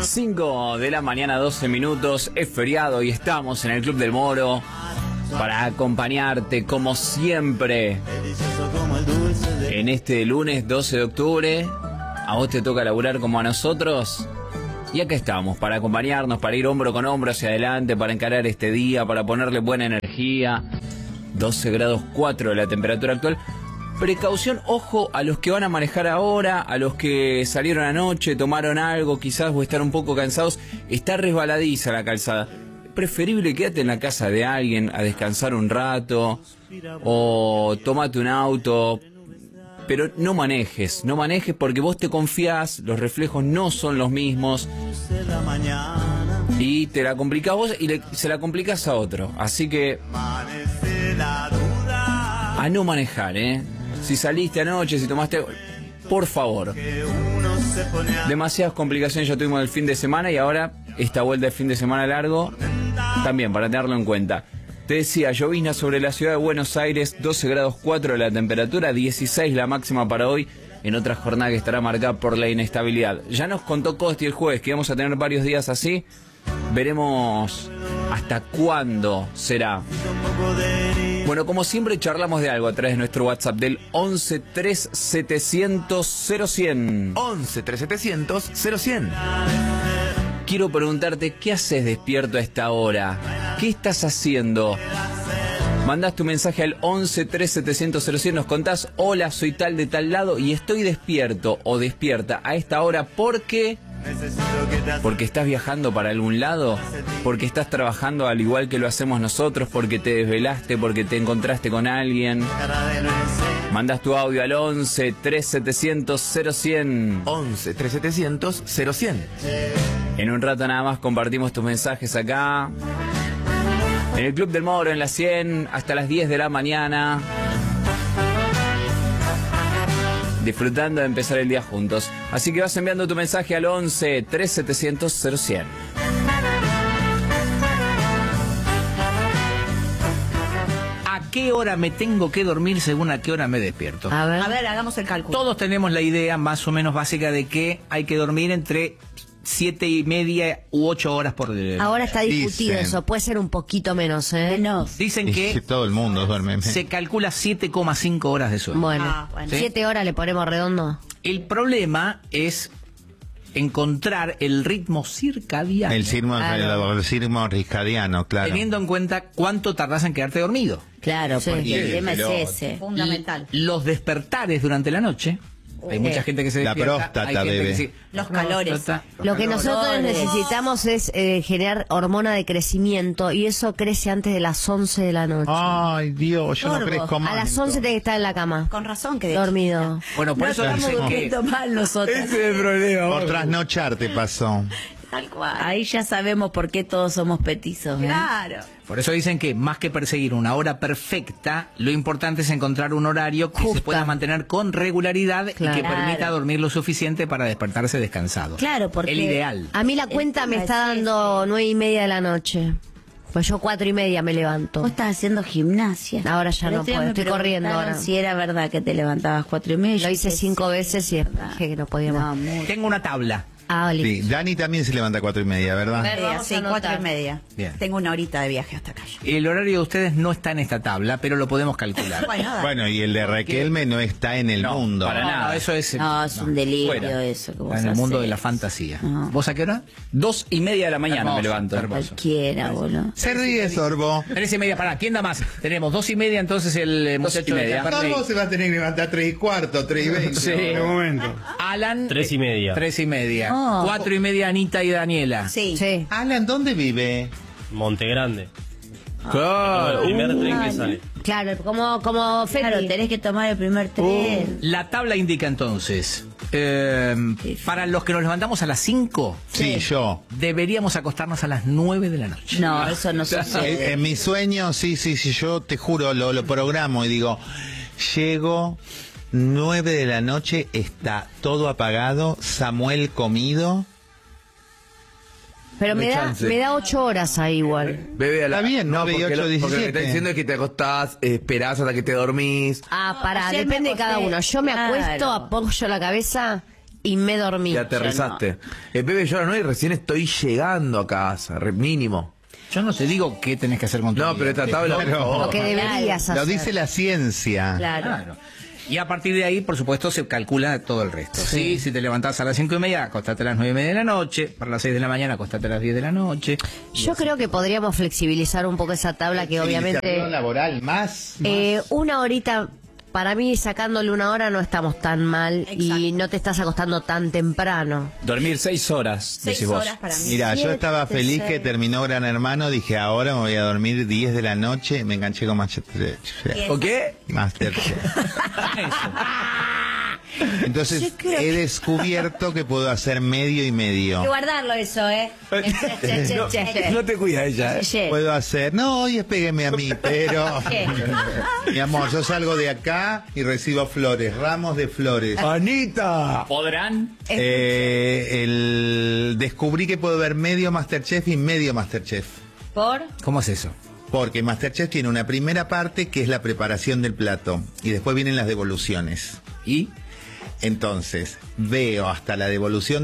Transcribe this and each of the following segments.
5 de la mañana, 12 minutos, es feriado y estamos en el Club del Moro para acompañarte como siempre en este lunes 12 de octubre. A vos te toca laburar como a nosotros y acá estamos para acompañarnos, para ir hombro con hombro hacia adelante, para encarar este día, para ponerle buena energía. 12 grados 4 la temperatura actual. Precaución, ojo a los que van a manejar ahora, a los que salieron anoche, tomaron algo quizás o están un poco cansados. Está resbaladiza la calzada. Preferible quédate en la casa de alguien a descansar un rato o tomate un auto, pero no manejes porque vos te confías, los reflejos no son los mismos y te la complicás vos y se la complicás a otro. Así que a no manejar, Si saliste anoche, si tomaste, por favor. Demasiadas complicaciones ya tuvimos el fin de semana y ahora esta vuelta de fin de semana largo también para tenerlo en cuenta. Te decía, llovizna sobre la ciudad de Buenos Aires, 12 grados 4 la temperatura, 16 la máxima para hoy, en otra jornada que estará marcada por la inestabilidad. Ya nos contó Costi el jueves que íbamos a tener varios días así, veremos hasta cuándo será. Bueno, como siempre charlamos de algo a través de nuestro WhatsApp del 11 3700 0100. 11 3700 0100. Quiero preguntarte, ¿qué haces despierto a esta hora? ¿Qué estás haciendo? Mandás tu mensaje al 11 3700 0100, nos contás, hola, soy tal de tal lado y estoy despierto o despierta a esta hora porque estás viajando para algún lado, porque estás trabajando al igual que lo hacemos nosotros, porque te desvelaste, porque te encontraste con alguien. Mandás tu audio al 11 3700 0100. 11 3700 0100. En un rato nada más compartimos tus mensajes acá en el Club del Moro, en la 100, hasta las 10 de la mañana. Disfrutando de empezar el día juntos. Así que vas enviando tu mensaje al 11 3700 0100. ¿A qué hora me tengo que dormir según a qué hora me despierto? A ver, hagamos el cálculo. Todos tenemos la idea más o menos básica de que hay que dormir entre 7:30 u 8 horas por día. Ahora está discutido Dicen. eso, puede ser un poquito menos, Menos. Dicen Y que todo el mundo duerme. se calcula 7,5 horas de sueño. Bueno, ¿Sí? 7 horas le ponemos redondo. El problema es encontrar el ritmo circadiano. El ritmo circadiano, claro. Teniendo en cuenta cuánto tardás en quedarte dormido. Claro, Sí. porque el Sí, tema pero- es ese. Fundamental. Los despertares durante la noche. Hay mucha gente que se La despierta. próstata, hay gente bebé. que sí. Los calores. Lo que nosotros calores. necesitamos es generar hormona de crecimiento y eso crece antes de las 11 de la noche. Ay, Dios, yo no Sorbo. crezco más. A las 11 tenés que estar en la cama, Con razón que de dormido. Bueno, por no eso estamos dicen que durmiendo mal nosotros. Ese es el problema. Por trasnochar te pasó. Tal cual. Ahí ya sabemos por qué todos somos petizos. Claro. Por eso dicen que más que perseguir una hora perfecta, lo importante es encontrar un horario que se Justa. pueda mantener con regularidad y que Claro. permita dormir lo suficiente para despertarse descansado. Claro, porque- el ideal. A mí la cuenta me está dando 9:30 de la noche. Pues yo 4:30 me levanto. Vos estás haciendo gimnasia. Ahora ya El no otro día puedo, me estoy corriendo preguntaron ahora. Si era verdad que te levantabas 4:30. Lo hice 5 veces y después dije que no podía más. No, muy. Tengo una tabla. Ah, Sí, listo. Dani también se levanta a 4:30, ¿verdad? Vamos Sí, a anotar. 4:30. Bien. Tengo una horita de viaje hasta acá. El horario de ustedes no está en esta tabla, pero lo podemos calcular. Bueno, dale. Bueno, y el de Raquelme no está en el No, mundo. para nada. No, eso es, No, es un delirio fuera. eso que vos está en el mundo hacés. de la fantasía. No. ¿Vos a qué hora? 2:30 de la mañana Hermoso, me levanto. hermoso. Cualquiera, boludo. Se ríe Sorbo. 3:30, pará, ¿quién da más? Tenemos 2:30, entonces el muchacho de 2:30. la Parley. Sorbo se va a tener que levantar 3:15, 3:20. Sí. En un momento. Alan. 3:30. 3:30. Oh. 4:30, Anita y Daniela. Sí. Sí. Alan, ¿dónde vive? Montegrande. Claro. El primer tren que sale. Claro, como Claro, Feli. tenés que tomar el primer tren. La tabla indica entonces, para los que nos levantamos a las 5, Sí, yo. deberíamos acostarnos a las 9 de la noche. No, eso no sucede. En mi sueño, sí, yo te juro, lo programo y digo, llego 9 de la noche, está todo apagado, Samuel comido. Pero No hay chance. me da 8 horas ahí igual. Bebé, Está bien, 9 y porque 8, porque lo que 17. está diciendo es que te acostás, esperás hasta que te dormís. Ah, pará, Ayer me depende de cada acosté. uno. Yo me acuesto, Claro. apoyo la cabeza y me dormí. Te aterrizaste. Bebe, yo ahora no y recién estoy llegando a casa, mínimo. Yo no te digo qué tenés que hacer con tu No, vida. pero esta tabla... Claro. Lo que deberías hacer. Lo dice la ciencia. Claro. Y a partir de ahí, por supuesto, se calcula todo el resto. Sí. Si te levantás a las 5:30, acostate a las 9:30 de la noche. Para las 6 de la mañana, acostate a las 10 de la noche. Yo creo que podríamos flexibilizar un poco esa tabla que obviamente... Civilización laboral más. Una horita, para mí sacándole una hora no estamos tan mal y no te estás acostando tan temprano. Dormir 6 horas, 6 decís vos. horas para mí. Mira, yo estaba 7, feliz que 6. terminó Gran Hermano, dije ahora me voy a dormir 10 de la noche, me enganché con Masterchef. ¿O qué? Masterchef. Entonces he descubierto que puedo hacer medio y Hay medio. que guardarlo eso, ¿eh? No te cuida ella, Puedo hacer, no, hoy espégueme a mí, pero ¿Qué? mi amor, yo salgo de acá y recibo flores, ramos de flores. ¡Anita! ¿Podrán? Descubrí que puedo ver medio Masterchef y medio Masterchef. ¿Por? ¿Cómo es eso? Porque Masterchef tiene una primera parte que es la preparación del plato y después vienen las devoluciones. ¿Y? Entonces, veo hasta la devolución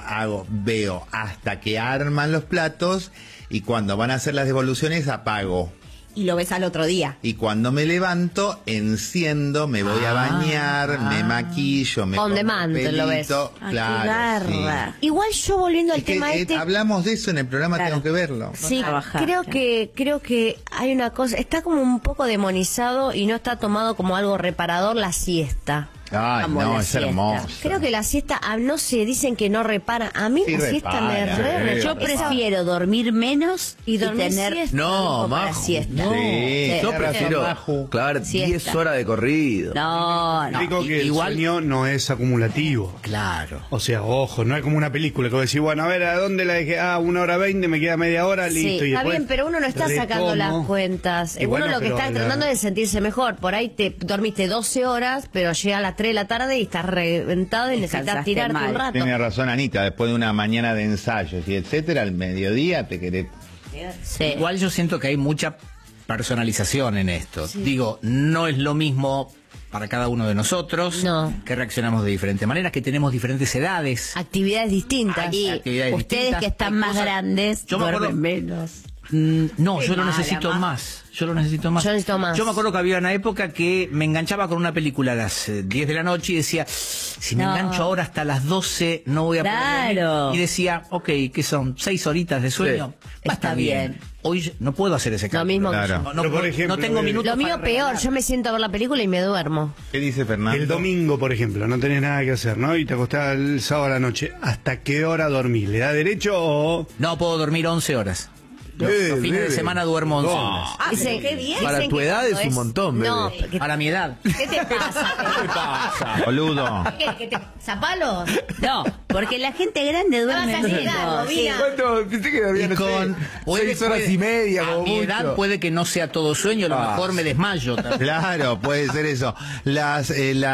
veo hasta que arman los platos y cuando van a hacer las devoluciones apago. Y lo ves al otro día. Y cuando me levanto, enciendo, me voy a bañar, me maquillo, me On pongo demand, pelito, lo ves. Ah, claro, qué garra. sí. Igual yo volviendo al Es que, tema hablamos de eso en el programa, Claro. tengo que verlo. Sí, trabajar, creo claro. que hay una cosa, está como un poco demonizado y no está tomado como algo reparador la siesta. Ay, Amo no, la es siesta. hermoso. Creo que la siesta, no sé, dicen que no repara. A mí Sí la siesta me repara, re... sí. Yo prefiero dormir menos Y dormir tener siesta. No, tiempo para Majo, siesta. no. Sí, Yo tenés prefiero, razón, claro, Siesta. 10 horas de corrido. No. Explico que igual- el sueño no es acumulativo. Claro. O sea, ojo, no es como una película que vos decís, bueno, a ver, ¿a dónde la dejé? 1:20, me queda media hora, Sí, listo. Y está después bien, pero uno no está sacando retomo. las cuentas. Y bueno, uno lo que pero está tratando es de sentirse mejor. Por ahí te dormiste 12 horas, pero llega a las 3 de la tarde y estás reventado y necesitas Descansaste tirarte mal. un rato. Tiene razón Anita, después de una mañana de ensayos y etcétera, al mediodía te querés... Sí. Igual yo siento que hay mucha personalización en esto. Digo, no es lo mismo para cada uno de nosotros, No. que reaccionamos de diferentes maneras, que tenemos diferentes edades. Actividades distintas. Y actividades ustedes distintas, que están hay más cosas- grandes, Yo me acuerdo- duermen menos. No, Qué yo lo mala, necesito ma. más. Yo lo necesito más. Yo necesito más. Yo me acuerdo que había una época que me enganchaba con una película a las 10 de la noche y decía, si me No. engancho ahora hasta las 12 no voy a poder Claro. dormir. Y decía, ok, ¿qué son? 6 horitas de sueño. Sí. Va a Está estar bien. Hoy no puedo hacer ese cambio. mismo que Claro. No, no, Pero, por no- ejemplo, no tengo minutos Lo mío para peor, regalar. yo me siento a ver la película y me duermo. ¿Qué dice Fernando? El domingo, por ejemplo, no tenés nada que hacer, ¿no? Y te acostás el sábado a la noche. ¿Hasta qué hora dormís? ¿Le da derecho o...? No puedo dormir 11 horas. Los fines de bebe. semana duermo 11 horas. Dicen- qué bien. Para dicen tu que edad cuando es un montón, bebé. No, Para mi edad. ¿qué te pasa? Boludo. ¿Qué te... ¿Zapalos? No, porque la gente grande duerme vas a menos. llegar, Sí. Bobina. ¿Cuánto? Pensé que dormía, Y no sé, con- 6 horas y media, a como mi edad mucho. puede que no sea todo sueño, a lo mejor me desmayo. Claro, puede ser eso. Las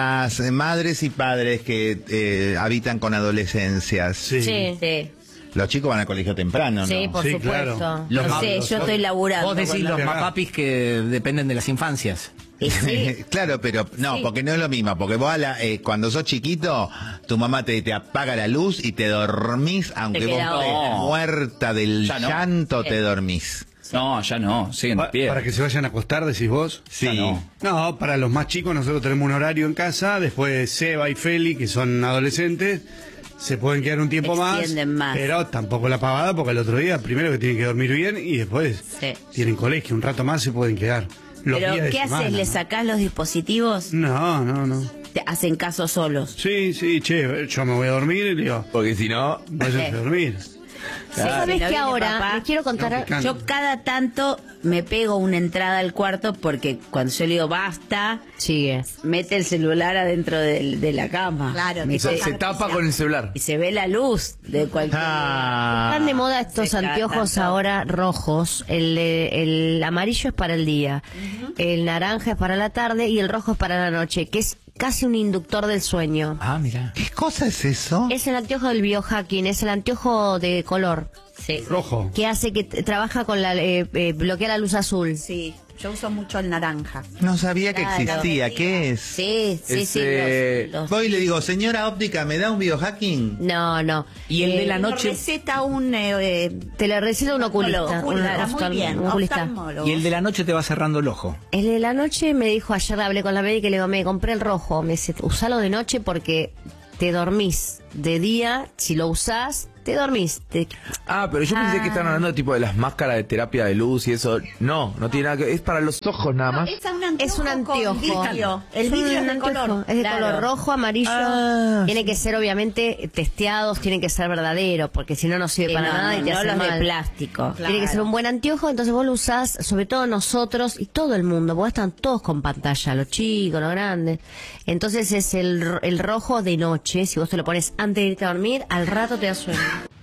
madres y padres que habitan con adolescencias. Sí. Sí. Los chicos van al colegio temprano, ¿no? Sí, por Sí, supuesto. claro. Los No ma- sé, yo estoy laburando. Vos decís con los la- papis que dependen de las infancias. Y sí. Claro, pero no, porque no es lo mismo, porque vos cuando sos chiquito, tu mamá te apaga la luz y te dormís, aunque vos queda estés otra. muerta del Ya no. llanto, te dormís. No, ya no, siguen de pie. Para que se vayan a acostar, decís vos. Sí. Ya no. No, para los más chicos nosotros tenemos un horario en casa, después Seba y Feli, que son adolescentes, se pueden quedar un tiempo Extienden más. pero tampoco la pavada, porque el otro día primero que tienen que dormir bien y después Sí. tienen colegio, un rato más se pueden quedar. Los Pero, días de ¿qué semana, haces? ¿Le ¿no? sacás los dispositivos? No. ¿Te hacen caso solos? Sí, che, yo me voy a dormir y digo, Porque si no... váyanse a dormir. ¿Sabes Si no que viene ahora? papá, Les quiero contar... no, picante. Yo cada tanto me pego una entrada al cuarto porque cuando yo le digo basta, Sigue. mete el celular adentro de la cama. Claro, Me tipo, dice- Se tapa con el celular. y se ve la luz de cualquier... Están de moda estos Se cada anteojos tanto. ahora rojos. El amarillo es para el día, el naranja es para la tarde y el rojo es para la noche, que es casi un inductor del sueño. Ah, mira. ¿Qué cosa es eso? Es el anteojo del biohacking, es el anteojo de color Sí. Rojo. que hace que trabaja con la bloquea la luz azul. Sí. Yo uso mucho el naranja. No sabía que Claro. existía. ¿Qué es? Sí, sí, Es, sí. Voy y le digo, señora óptica, ¿me da un biohacking? No, no. Y el de la Lo noche. receta un... Te lo receta un oculista. Muy bien, un oculista. oftalmólogo. Y el de la noche te va cerrando el ojo. El de la noche me dijo, ayer hablé con la médica y le digo, me compré el rojo. Me dice, usalo de noche porque te dormís. De día, si lo usás, te dormís. Pero yo pensé que estaban hablando tipo de las máscaras de terapia de luz y eso. No, no tiene nada que ver. Es para los ojos nada más. Es un anteojo. con vidrio. El vidrio es de color. Es de Claro. color rojo, amarillo. Ah, Tiene que ser obviamente testeados, tienen que ser verdaderos, porque si no, no sirve para nada y te no hace los mal. de plástico. Tiene que ser un buen anteojo, entonces vos lo usás, sobre todo nosotros y todo el mundo, porque están todos con pantalla, los chicos, los grandes. Entonces es el rojo de noche, si vos te lo pones antes de irte a dormir, al rato te da sueño.